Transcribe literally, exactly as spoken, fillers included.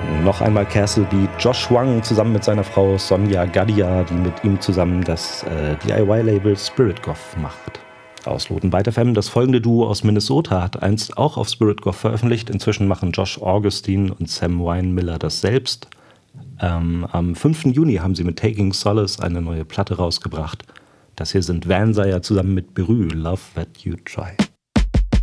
Noch einmal Castle Beat, Josh Wang zusammen mit seiner Frau Sonja Gaddia, die mit ihm zusammen das äh, D I Y-Label Spirit Goth macht. Ausloten Byte F M, das folgende Duo aus Minnesota hat einst auch auf Spirit Goth veröffentlicht. Inzwischen machen Josh Augustine und Sam Wine-Miller das selbst. Ähm, am fünften Juni haben sie mit Taking Solace eine neue Platte rausgebracht. Das hier sind Vansire zusammen mit Berü, Love That You Try.